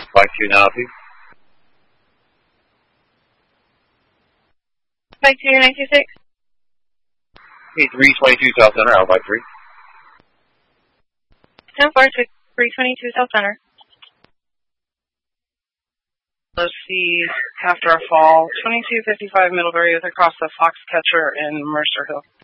Flight 2 now, please. Flight 2, 926. Hey, 322 South Center, out by 3. 10-4, 322 South Center. Let's see, after our fall, 2255 Middlebury with across the Foxcatcher in Mercer Hill.